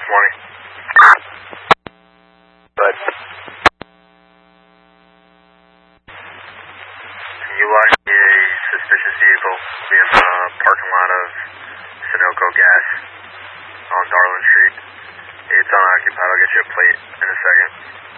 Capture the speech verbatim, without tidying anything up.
morning. But can you log a suspicious vehicle? We have a parking lot of Sunoco Gas on Darland Street. It's unoccupied. I'll get you a plate in a second.